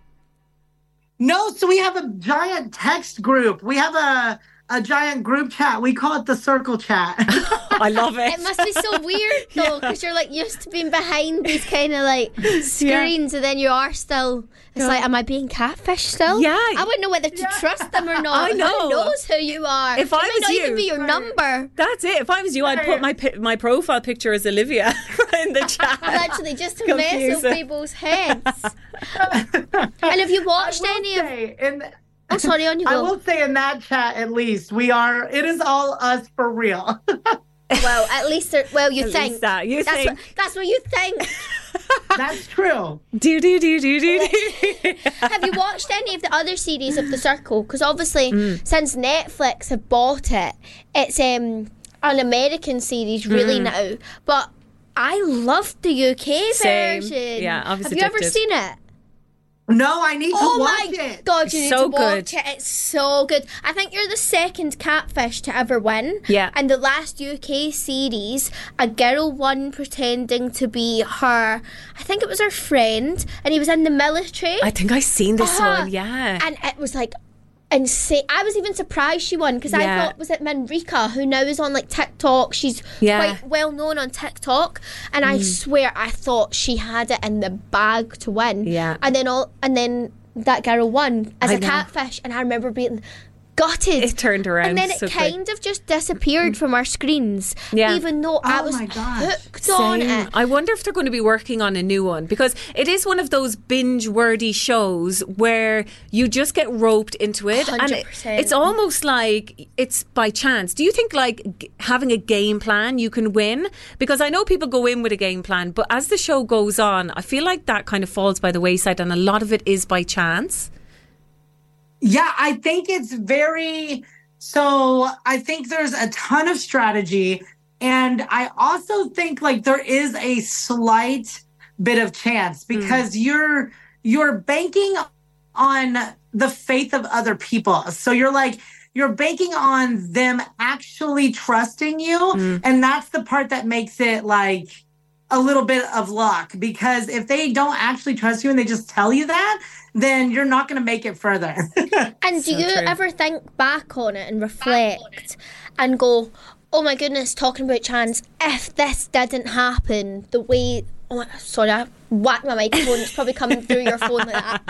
No, so we have a giant text group. We have a a giant group chat. We call it the circle chat. I love it. It must be so weird though, because you're like used to being behind these kind of like screens, and then you are still. It's like, am I being catfished still? Yeah. I wouldn't know whether to trust them or not. I know. Who knows who you are? If it I might was not you- even be your number. That's it. If I was you, I'd put my pi- my profile picture as Olivia in the chat. Literally, just to mess Confuse with it. people's heads. And have you watched any of? Say, in, Oh, sorry, on you I go. will say in that chat, at least we are. It is all us for real. Well, at least, they're- well, you At think least that. You that's think. What, that's what you think. That's true. Do do do do do do. Have you watched any of the other series of The Circle? Because obviously, Mm. since Netflix have bought it, it's um, an American series really Mm. now. But I loved the U K Same. version. Yeah, I was Have you ever addicted. seen it? No, I need to Oh watch my it. god, you need So to watch good. it. It's so good. I think you're the second catfish to ever win. Yeah. And the last U K series, a girl won pretending to be her, I think it was her friend, and he was in the military. I think I've seen this Uh-huh. one. Yeah. And it was like insane. I was even surprised she won because I Yeah. thought, was it Manrika, who now is on like TikTok? She's Yeah. quite well known on TikTok, and I Mm. swear I thought she had it in the bag to win. Yeah. And then all, and then that girl won as I a know. catfish, and I remember being gutted. It turned around and then it so quick. kind of just disappeared from our screens. Yeah. Even though I Oh was my gosh. hooked on Same. it. I wonder if they're going to be working on a new one, because it is one of those binge-worthy shows where you just get roped into it, and it, one hundred percent. it's almost like it's by chance. Do you think like g- having a game plan you can win? Because I know people go in with a game plan, but as the show goes on, I feel like that kind of falls by the wayside, and a lot of it is by chance. Yeah, I think it's very. So I think there's a ton of strategy. And I also think like there is a slight bit of chance because you're you're banking on the faith of other people. So you're like you're banking on them actually trusting you. And that's the part that makes it like a little bit of luck, because if they don't actually trust you and they just tell you that, then you're not going to make it further. And do So you true. ever think back on it and reflect and go, oh my goodness, talking about chance, if this didn't happen the way... Oh my, sorry, I whacked my microphone. It's probably coming through your phone like that.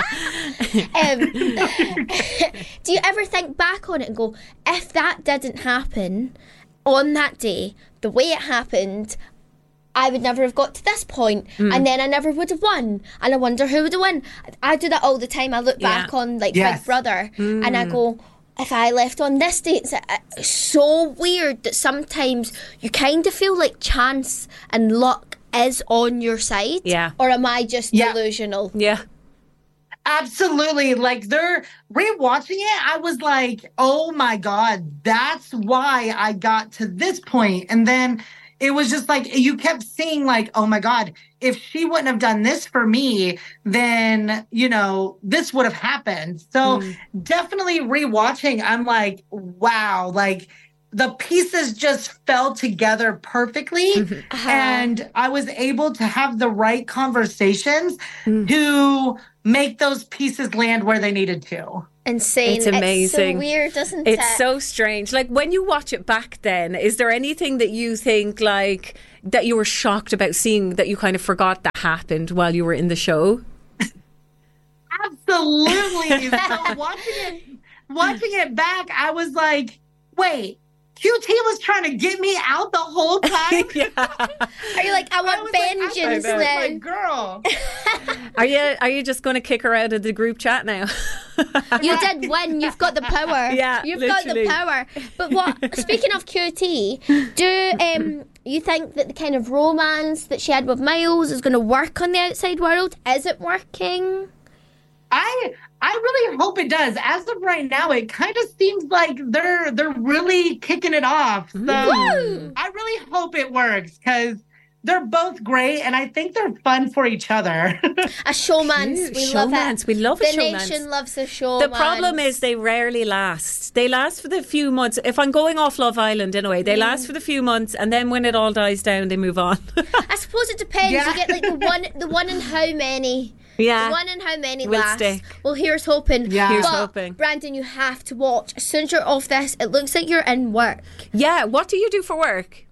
Um, do you ever think back on it and go, if that didn't happen on that day, the way it happened, I would never have got to this point, Mm. and then I never would have won, and I wonder who would have won. I do that all the time. I look Yeah. back on like Yes. Big Brother, and I Mm. go, if I left on this date, it's, it's so weird that sometimes you kind of feel like chance and luck is on your side? Yeah. Or am I just Yeah. delusional? Yeah. Absolutely. Like they're rewatching it. I was like, oh my God, that's why I got to this point. And then it was just like, you kept seeing like, oh my God, if she wouldn't have done this for me, then, you know, this would have happened. So Mm. definitely rewatching, I'm like, wow, like the pieces just fell together perfectly. Uh-huh. And I was able to have the right conversations Mm. to make those pieces land where they needed to. Insane. It's amazing. It's so weird, isn't It's it? so strange. Like when you watch it back then, is there anything that you think like that you were shocked about seeing that you kind of forgot that happened while you were in the show? Absolutely. So watching it, watching it back, I was like, wait, Q T was trying to get me out the whole time? Are you like, I want was like, vengeance I was now? like, girl. Are you are you just going to kick her out of the group chat now? You did win. You've got the power. Yeah, You've literally. got the power. But what? Speaking of Q T, do um you think that the kind of romance that she had with Miles is going to work on the outside world? Is it working? I I really hope it does. As of right now, it kind of seems like they're they're really kicking it off. So Woo! I really hope it works because they're both great, and I think they're fun for each other. A showmance. Cute. We love Showmance. it. We love a the showmance. nation loves a show. The problem is they rarely last. They last for the few months. If I'm going off Love Island in a way, they last for the few months, and then when it all dies down, they move on. I suppose it depends. Yeah. You get like the one, the one in how many. Yeah. The one in how many Will lasts. stick. Well, here's hoping. Yeah. Here's But, hoping. Brandon, you have to watch. As soon as you're off this, it looks like you're in work. Yeah. What do you do for work?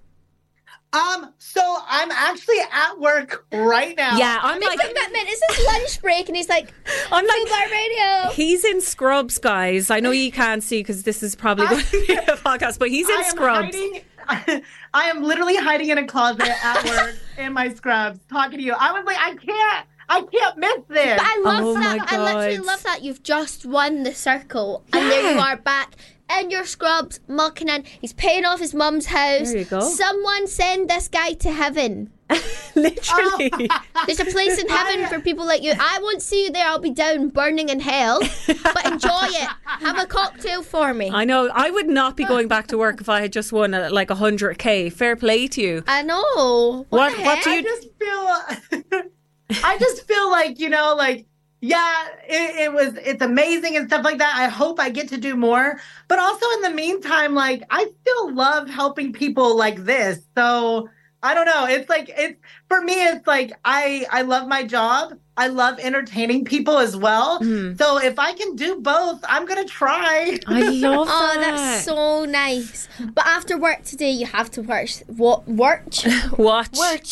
um, so I'm actually at work right now. Yeah, I'm Big like, commitment. It's his lunch break, and he's like, I'm like, Fubar Radio. he's in Scrubs, guys. I know you can't see because this is probably going to be a podcast, but he's in I am Scrubs. hiding- I am literally hiding in a closet at work in my scrubs talking to you. I was like, I can't, I can't miss this. But I love Oh that. my I literally God. love that you've just won the circle, and there you Yeah. are back in your scrubs, mucking in. He's paying off his mum's house. There you go. Someone send this guy to heaven. Literally. There's a place in heaven for people like you. I won't see you there. I'll be down burning in hell. But enjoy it. Have a cocktail for me. I know. I would not be going back to work if I had just won uh, like one hundred K. Fair play to you. I know. What, What- the what heck? do I you- just feel, I just feel like, you know, like, yeah, it, it was, it's amazing and stuff like that. I hope I get to do more. But also in the meantime, like, I still love helping people like this. So I don't know. It's like, it's, for me, it's like, I, I love my job. I love entertaining people as well. Mm. So if I can do both, I'm going to try. I love Oh, that. that's so nice. But after work today, you have to watch. What? Watch? Watch. Watch.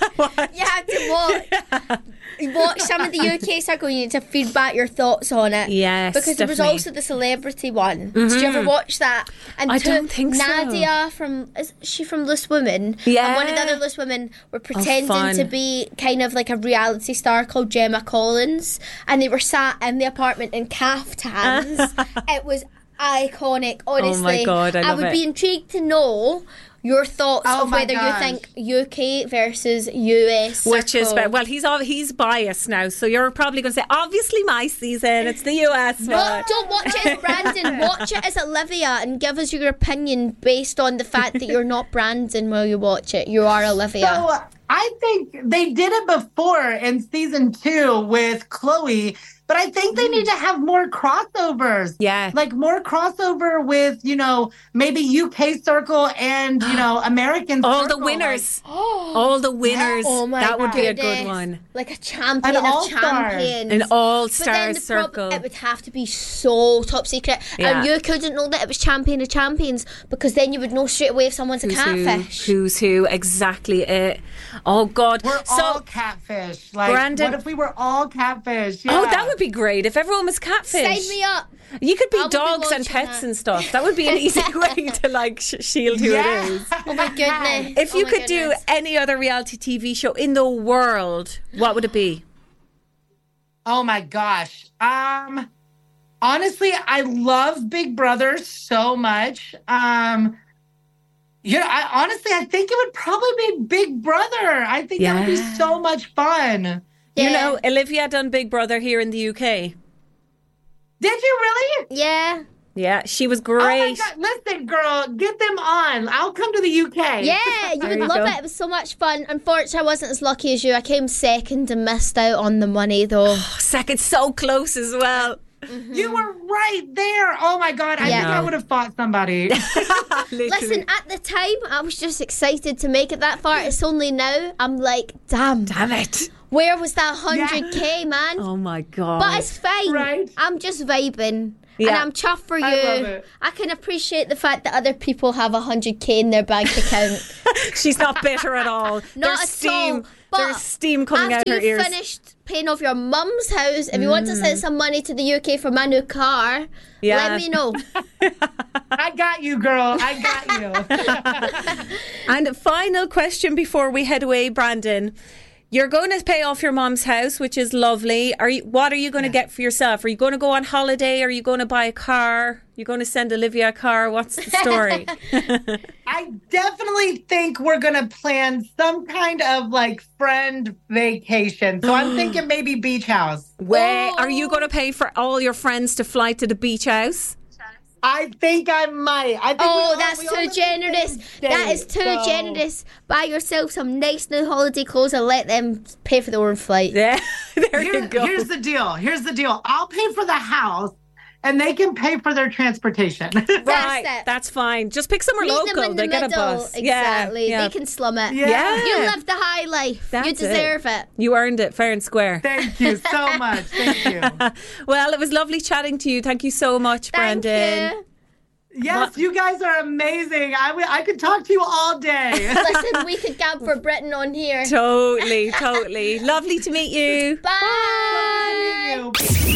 You have to watch. Watch some of the U K circle. You need to feedback your thoughts on it. Yes, because there was definitely. also the celebrity one. Did you ever Mhm. watch that? And I to don't think so. Nadia from is she from Loose Women? Yeah. And one of the other Loose Women were pretending fun. to be kind of like a reality star called Gemma Collins, and they were sat in the apartment in caftans. It was iconic. Honestly, God, I love would it. be intrigued to know your thoughts Oh of my whether gosh. you think U K versus U S. Which is circle. be- well, he's all, he's biased now, so you're probably going to say, obviously my season, it's the U S No, one. don't watch it as Brandon. Watch it as Olivia and give us your opinion based on the fact that you're not Brandon while you watch it. You are Olivia. So I think they did it before in season two with Chloe, but I think they need to have more crossovers. Yeah. Like more crossover with, you know, maybe U K circle and, you know, American All circle. the winners. Like, All the winners. Oh my that would be a goodness. good one. Like a champion An of all-star. champions. An But then all-star the prob- circle. it would have to be so top secret. Yeah. And you couldn't know that it was champion of champions because then you would know straight away if someone's a Who's catfish. who? Who's who? Exactly it. Oh God. We're so, all catfish. Like, Brandon- what if we were all catfish? Oh, Yeah. that would be great if everyone was catfish. Sign me up. You could be I will be dogs and watching pets that. and stuff. That would be an easy way to like sh- shield who Yeah. it is. Oh my goodness. If Oh you my could do goodness. any other reality T V show in the world, what would it be? Oh my gosh. Um honestly, I love Big Brother so much. Um Yeah, I, honestly, I think it would probably be Big Brother. I think that would be Yeah. so much fun. You know, Olivia done Big Brother here in the U K. Did you really? Yeah. Yeah, she was Oh my great. God. Listen, girl, get them on. I'll come to the U K. Yeah, you There would you love go. it. It was so much fun. Unfortunately, I wasn't as lucky as you. I came second and missed out on the money, though. Second, so close as well. You were right there. Oh my God. I Yeah. think I would have fought somebody. Listen, at the time, I was just excited to make it that far. It's only now I'm like, damn. Damn it. Where was that one hundred k, man? Oh my God. But it's fine. Right. I'm just vibing. Yeah. And I'm chuffed for you. I love it. I can appreciate the fact that other people have one hundred k in their bank account. She's not bitter at all. Not There's at steam. all. But There's steam coming out after her you've ears. finished paying off your mum's house, if you want to send some money to the U K for my new car, Yeah. let me know. I got you, girl. I got you. And final question before we head away, Brandon. You're going to pay off your mom's house, which is lovely. Are you? What are you going to get for yourself? Are you going to go on holiday? Are you going to buy a car? You're going to send Olivia a car? What's the story? I definitely think we're going to plan some kind of like friend vacation. So I'm thinking maybe beach house. Where are you going to pay for all your friends to fly to the beach house? I think I might. I think we Oh, all- that's we all too live in the generous. same That is state, too so- generous. Buy yourself some nice new holiday clothes and let them pay for their own flight. Yeah, there Here- you go. Here's the deal. Here's the deal. I'll pay for the house and they can pay for their transportation. Right, it. that's fine. Just pick somewhere Meet local. them in They the get a middle. bus. Yeah, Exactly. yeah. They can slum it. Yeah. You live the high life. That's you deserve it. You earned it, fair and square. Thank you so much. Thank you. Well, it was lovely chatting to you. Thank you so much, Thank Brandon. you. Yes, you guys are amazing. I, w- I could talk to you all day. Listen, we could gab for Britain on here. Totally, totally. Lovely to meet you. Bye.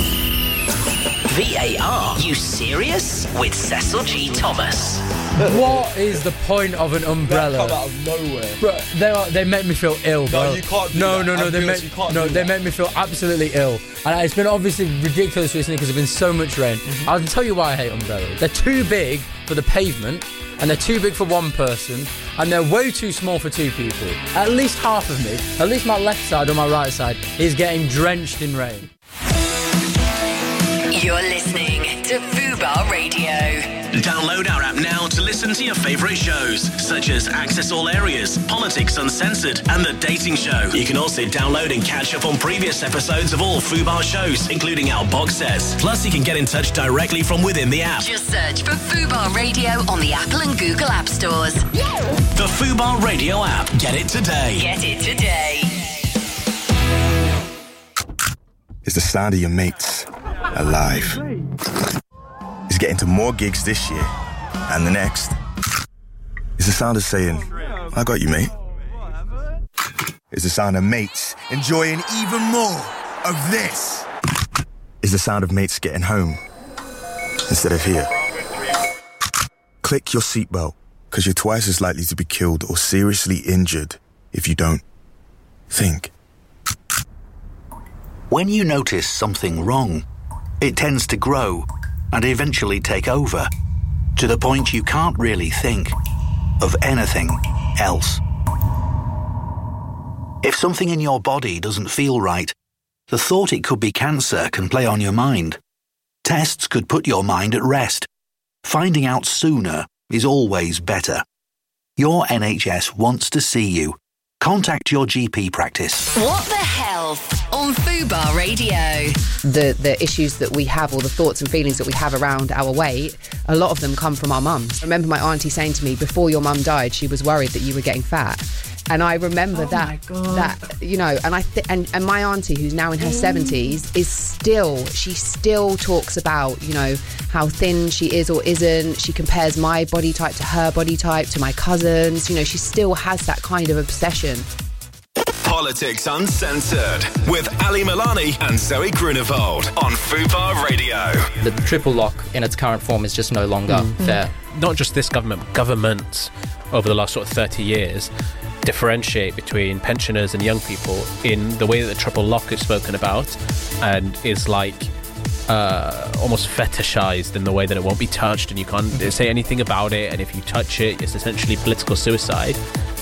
V A R, you serious? With Cecil G. Thomas. What is the point of an umbrella? That come out of nowhere. Bro, they are, they make me feel ill, bro. No, you can't do no, that. No, no, I'm they honest, make you can't no, do they that. make me feel absolutely ill. And it's been obviously ridiculous recently because there's been so much rain. Mm-hmm. I'll tell you why I hate umbrellas. They're too big for the pavement, and they're too big for one person, and they're way too small for two people. At least half of me, at least my left side or my right side, is getting drenched in rain. You're listening to Fubar Radio. Download our app now to listen to your favourite shows, such as Access All Areas, Politics Uncensored, and The Dating Show. You can also download and catch up on previous episodes of all Fubar shows, including our box sets. Plus, you can get in touch directly from within the app. Just search for Fubar Radio on the Apple and Google App Stores. The Fubar Radio app. Get it today. Get it today. It's the sound of your mates alive. It's getting to more gigs this year and the next. It's the sound of saying, I got you, mate. It's the sound of mates enjoying even more of this. It's the sound of mates getting home instead of here. Click your seatbelt, because you're twice as likely to be killed or seriously injured if you don't. Think. When you notice something wrong, it tends to grow and eventually take over, to the point you can't really think of anything else. If something in your body doesn't feel right, the thought it could be cancer can play on your mind. Tests could put your mind at rest. Finding out sooner is always better. Your N H S wants to see you. Contact your G P practice. What the Health on Fubar Radio. The the issues that we have, or the thoughts and feelings that we have around our weight, a lot of them come from our mums. I remember my auntie saying to me, before your mum died, she was worried that you were getting fat. And I remember Oh that, my God. that you know, and I th- and, and my auntie, who's now in her seventies, is still, she still talks about, you know, how thin she is or isn't. She compares my body type to her body type, to my cousins. You know, she still has that kind of obsession. Politics Uncensored with Ali Milani and Zoe Grunewald on Fubar Radio. The triple lock in its current form is just no longer Mm. there. Not just this government, but governments over the last sort of thirty years differentiate between pensioners and young people in the way that the triple lock is spoken about, and is like uh, almost fetishized in the way that it won't be touched and you can't say anything about it, and if you touch it, it's essentially political suicide.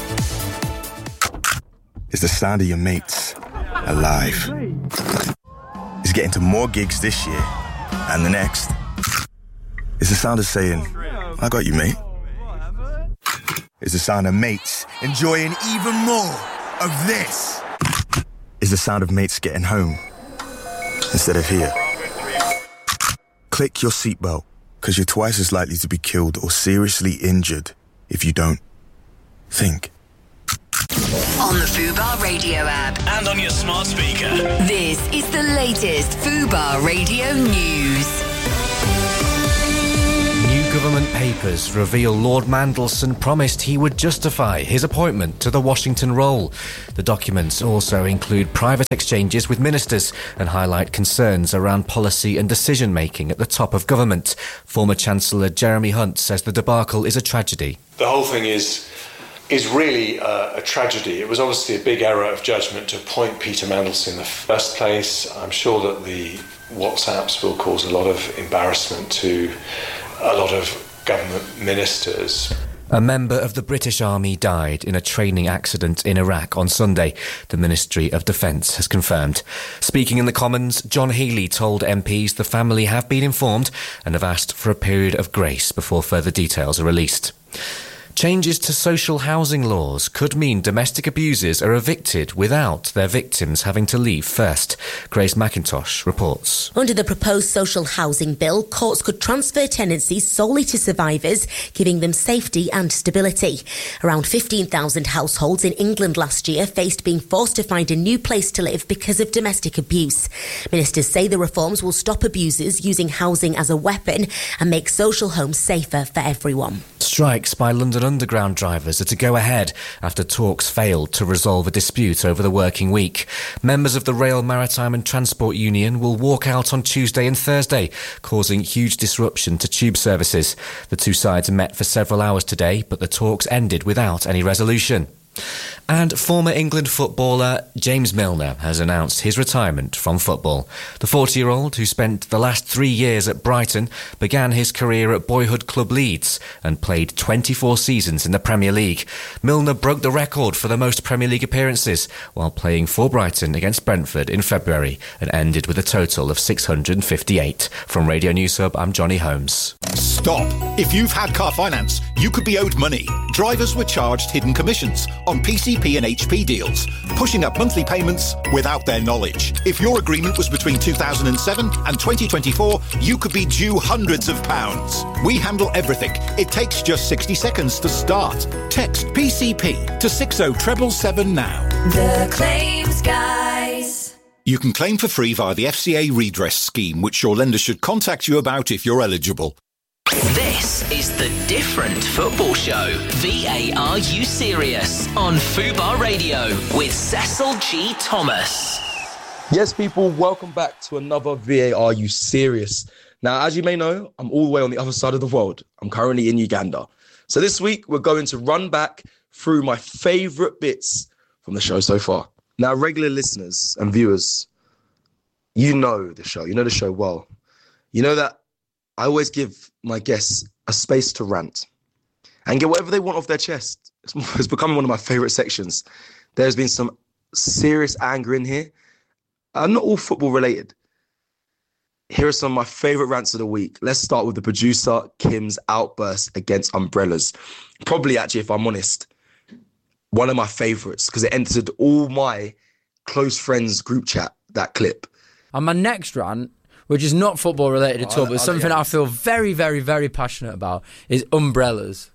It's the sound of your mates alive. It's getting to more gigs this year, and the next is the sound of saying, I got you, mate. It's the sound of mates enjoying even more of this. It's the sound of mates getting home instead of here. Click your seatbelt, because you're twice as likely to be killed or seriously injured if you don't. Think. On the Fubar Radio app. And on your smart speaker. This is the latest Fubar Radio news. New government papers reveal Lord Mandelson promised he would justify his appointment to the Washington role. The documents also include private exchanges with ministers and highlight concerns around policy and decision-making at the top of government. Former Chancellor Jeremy Hunt says the debacle is a tragedy. The whole thing is is really uh, a tragedy. It was obviously a big error of judgment to appoint Peter Mandelson in the first place. I'm sure that the WhatsApps will cause a lot of embarrassment to a lot of government ministers. A member of the British Army died in a training accident in Iraq on Sunday, the Ministry of Defence has confirmed. Speaking in the Commons, John Healey told M Ps the family have been informed and have asked for a period of grace before further details are released. Changes to social housing laws could mean domestic abusers are evicted without their victims having to leave first. Grace McIntosh reports. Under the proposed social housing bill, courts could transfer tenancies solely to survivors, giving them safety and stability. Around fifteen thousand households in England last year faced being forced to find a new place to live because of domestic abuse. Ministers say the reforms will stop abusers using housing as a weapon and make social homes safer for everyone. Strikes by London Underground drivers are to go ahead after talks failed to resolve a dispute over the working week. Members of the Rail, Maritime and Transport Union will walk out on Tuesday and Thursday, causing huge disruption to tube services. The two sides met for several hours today, but the talks ended without any resolution. And former England footballer James Milner has announced his retirement from football. The forty-year-old, who spent the last three years at Brighton, began his career at boyhood club Leeds and played twenty-four seasons in the Premier League. Milner broke the record for the most Premier League appearances while playing for Brighton against Brentford in February and ended with a total of six hundred fifty-eight. From Radio News Hub, I'm Johnny Holmes. Stop. If you've had car finance, you could be owed money. Drivers were charged hidden commissions on P C P and H P deals, pushing up monthly payments without their knowledge. If your agreement was between two thousand seven and twenty twenty-four, you could be due hundreds of pounds. We handle everything. It takes just sixty seconds to start. Text P C P to six oh seven seven now. The Claims Guys. You can claim for free via the F C A redress scheme, which your lender should contact you about if you're eligible. This is the Different Football Show. V A R U Serious on Fubar Radio with Cecil G. Thomas. Yes, people, welcome back to another V A R U Serious. Now, as you may know, I'm all the way on the other side of the world. I'm currently in Uganda. So this week, we're going to run back through my favourite bits from the show so far. Now, regular listeners and viewers, you know the show. You know the show well. You know that I always give my guests a space to rant and get whatever they want off their chest. It's, it's becoming one of my favourite sections. There's been some serious anger in here. Uh, not all football related. Here are some of my favourite rants of the week. Let's start with the producer, Kim's outburst against umbrellas. Probably, actually, if I'm honest, one of my favourites because it entered all my close friends group chat, that clip. And my next rant, which is not football related at Oh, all, but oh, something yeah. I feel very, very, very passionate about, is umbrellas.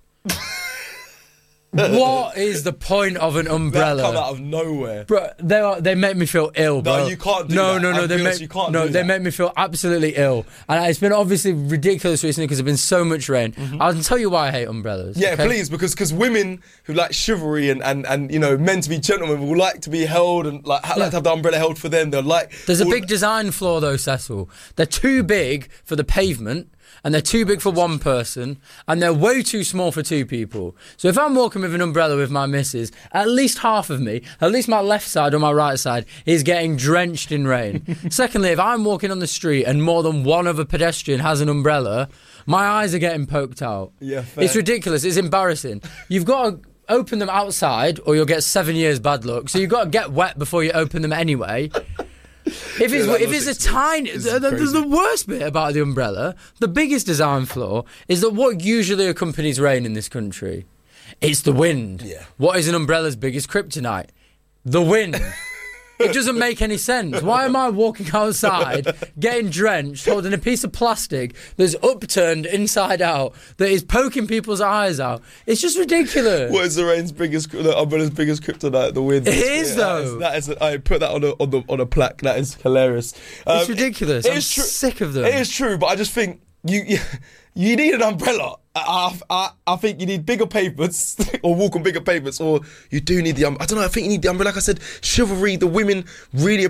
What is the point of an umbrella? That come out of nowhere. Bro, they are, they make me feel ill, bro. No, you can't do no, that. No, no, I'm they honest, make you can't no, do they that. make me feel absolutely ill, and it's been obviously ridiculous recently because there's been so much rain. Mm-hmm. I'll tell you why I hate umbrellas. Yeah, okay? please, because because women who like chivalry and, and, and you know men to be gentlemen will like to be held and like, ha- Yeah. like to have the umbrella held for them. They're like There's a all- big design flaw though, Cecil. They're too big for the pavement, and they're too big for one person, and they're way too small for two people. So if I'm walking with an umbrella with my missus, at least half of me, at least my left side or my right side, is getting drenched in rain. Secondly, if I'm walking on the street and more than one other pedestrian has an umbrella, my eyes are getting poked out. Yeah, fair. It's ridiculous. It's embarrassing. You've got to open them outside or you'll get seven years bad luck. So you've got to get wet before you open them anyway. If it's, Yeah, if it's a tiny... The, the, the worst bit about the umbrella, the biggest design flaw, is that what usually accompanies rain in this country, it's the wind. Yeah. What is an umbrella's biggest kryptonite? The wind. It doesn't make any sense. Why am I walking outside, getting drenched, holding a piece of plastic that's upturned inside out, that is poking people's eyes out? It's just ridiculous. What is the rain's biggest, the umbrella's biggest kryptonite? The wind. It is, Yeah, though. That is, that is, I put that on a on the on a plaque. That is hilarious. It's Um, ridiculous. it- it I'm is true- sick of them. It is true, but I just think you you, you need an umbrella. I, I I think you need bigger pavements or walk on bigger pavements, or you do need the um, I don't know. I think you need the umbrella. Like I said, chivalry. The women really